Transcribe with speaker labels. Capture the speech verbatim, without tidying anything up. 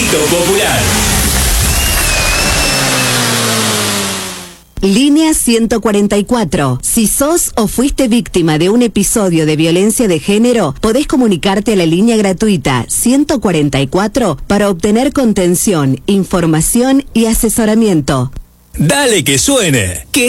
Speaker 1: Grito Popular.
Speaker 2: Línea ciento cuarenta y cuatro. Si sos o fuiste víctima de un episodio de violencia de género, podés comunicarte a la línea gratuita ciento cuarenta y cuatro para obtener contención, información y asesoramiento.
Speaker 1: Dale que suene. Que